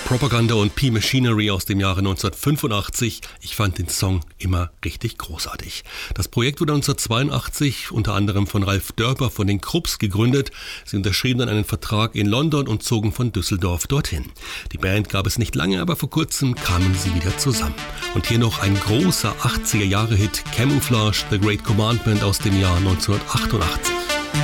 Propaganda und P-Machinery aus dem Jahre 1985. Ich fand den Song immer richtig großartig. Das Projekt wurde 1982 unter anderem von Ralf Dörper von den Krupps gegründet. Sie unterschrieben dann einen Vertrag in London und zogen von Düsseldorf dorthin. Die Band gab es nicht lange, aber vor kurzem kamen sie wieder zusammen. Und hier noch ein großer 80er-Jahre-Hit, Camouflage, The Great Commandment aus dem Jahr 1988.